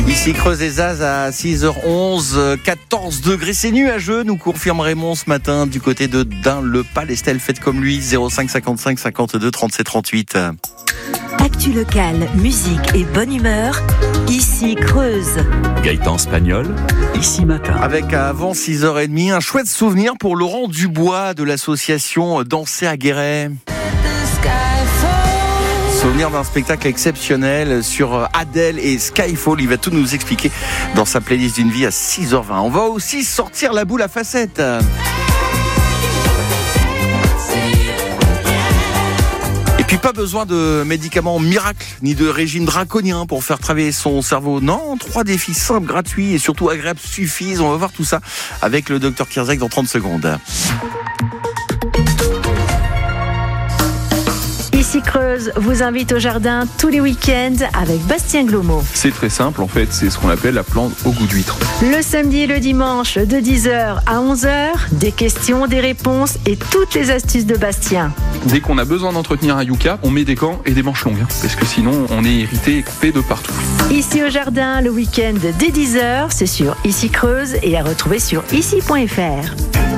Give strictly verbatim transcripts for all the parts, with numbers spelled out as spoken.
Ici Creuse et Zaz à six heures onze, quatorze degrés, c'est nuageux, nous confirme Raymond ce matin du côté de Dun-le-Pal. Estelle, faites comme lui, zéro cinq cinquante-cinq cinquante-deux trente-sept trente-huit. Actu locale, musique et bonne humeur, ici Creuse. Gaëtan Spagnol, ici matin. Avec avant six heures trente, un chouette souvenir pour Laurent Dubois de l'association Danser à Guéret. Souvenir d'un spectacle exceptionnel sur Adèle et Skyfall. Il va tout nous expliquer dans sa playlist d'une vie à six heures vingt. On va aussi sortir la boule à facettes. Et puis pas besoin de médicaments miracles ni de régime draconien pour faire travailler son cerveau. Non, trois défis simples, gratuits et surtout agréables suffisent. On va voir tout ça avec le docteur Kierzek dans trente secondes. Ici Creuse vous invite au jardin tous les week-ends avec Bastien Glomo. C'est très simple en fait, c'est ce qu'on appelle la plante au goût d'huître. Le samedi et le dimanche de dix heures à onze heures, des questions, des réponses et toutes les astuces de Bastien. Dès qu'on a besoin d'entretenir un yucca, on met des gants et des manches longues, hein, parce que sinon on est irrité et coupé de partout. Ici au jardin, le week-end dès dix heures, c'est sur Ici Creuse et à retrouver sur ici point f r.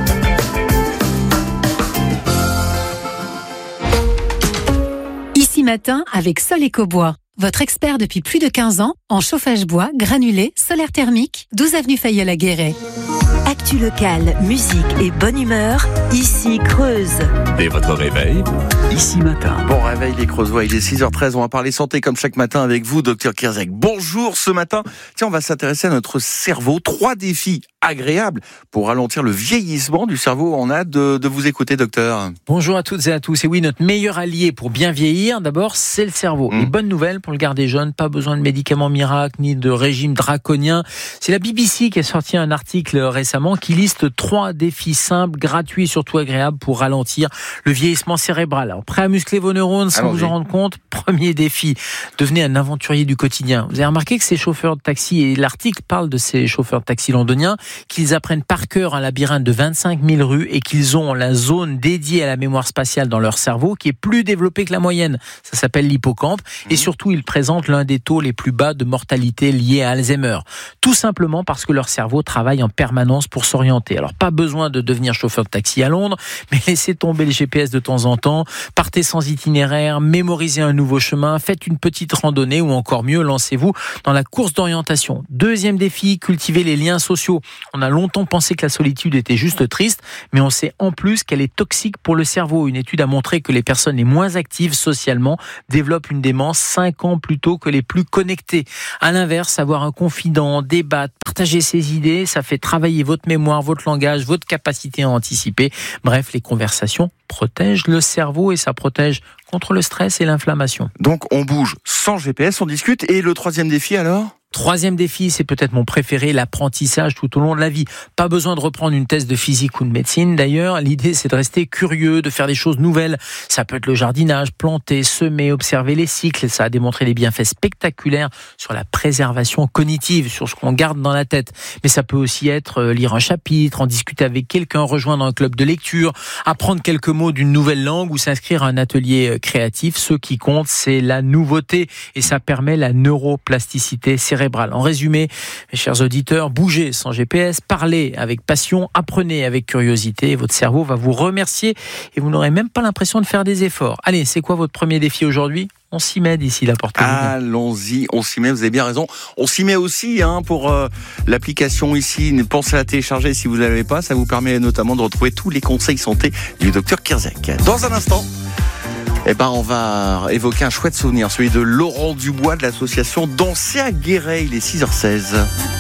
Ici matin avec Sol Ecobois, votre expert depuis plus de quinze ans en chauffage bois, granulé, solaire thermique, douze avenue Fayeul à Guéret. Actu locale, musique et bonne humeur, ici Creuse. Dès votre réveil, ici matin. Bon réveil les Creusois, il est six heures treize, on va parler santé comme chaque matin avec vous, docteur Kierzek. Bonjour ce matin. Tiens, on va s'intéresser à notre cerveau. Trois défis agréables pour ralentir le vieillissement du cerveau. On a hâte de, de vous écouter, docteur. Bonjour à toutes et à tous. Et oui, notre meilleur allié pour bien vieillir, d'abord, c'est le cerveau. Mmh. Les bonnes nouvelles pour le garder jeune, pas besoin de médicaments miracles ni de régime draconien. C'est la B B C qui a sorti un article récemment qui liste trois défis simples, gratuits et surtout agréables pour ralentir le vieillissement cérébral. Alors, prêt à muscler vos neurones sans Allons-y. vous en rendre compte? Premier défi, devenez un aventurier du quotidien. Vous avez remarqué que ces chauffeurs de taxi, et l'article parle de ces chauffeurs de taxi londoniens, qu'ils apprennent par cœur un labyrinthe de vingt-cinq mille rues et qu'ils ont la zone dédiée à la mémoire spatiale dans leur cerveau qui est plus développée que la moyenne. Ça s'appelle l'hippocampe. Et surtout, ils présentent l'un des taux les plus bas de mortalité liés à Alzheimer. Tout simplement parce que leur cerveau travaille en permanence pour s'orienter. Alors, pas besoin de devenir chauffeur de taxi à Londres, mais laissez tomber le G P S de temps en temps, partez sans itinéraire, mémorisez un nouveau chemin, faites une petite randonnée ou encore mieux, lancez-vous dans la course d'orientation. Deuxième défi, cultivez les liens sociaux. On a longtemps pensé que la solitude était juste triste, mais on sait en plus qu'elle est toxique pour le cerveau. Une étude a montré que les personnes les moins actives socialement développent une démence cinq ans plus tôt que les plus connectés. À l'inverse, avoir un confident, débattre, partager ses idées, ça fait travailler votre mémoire, votre langage, votre capacité à anticiper. Bref, les conversations protègent le cerveau et ça protège contre le stress et l'inflammation. Donc on bouge sans G P S, on discute. Et le troisième défi alors ? Troisième défi, c'est peut-être mon préféré, l'apprentissage tout au long de la vie. Pas besoin de reprendre une thèse de physique ou de médecine. D'ailleurs, l'idée, c'est de rester curieux, de faire des choses nouvelles. Ça peut être le jardinage, planter, semer, observer les cycles. Ça a démontré des bienfaits spectaculaires sur la préservation cognitive, sur ce qu'on garde dans la tête. Mais ça peut aussi être lire un chapitre, en discuter avec quelqu'un, rejoindre un club de lecture, apprendre quelques mots d'une nouvelle langue ou s'inscrire à un atelier créatif. Ce qui compte, c'est la nouveauté et ça permet la neuroplasticité cérébrale. En résumé, mes chers auditeurs, bougez sans G P S, parlez avec passion, apprenez avec curiosité et votre cerveau va vous remercier et vous n'aurez même pas l'impression de faire des efforts. Allez, c'est quoi votre premier défi aujourd'hui ? On s'y met d'ici la portée. Allons-y, on s'y met, vous avez bien raison. On s'y met aussi hein, pour euh, l'application ici. Pensez à la télécharger si vous ne l'avez pas. Ça vous permet notamment de retrouver tous les conseils santé du docteur Kierzek. Dans un instant, eh ben, on va évoquer un chouette souvenir, celui de Laurent Dubois de l'association Danser à Guéret. Il est six heures seize.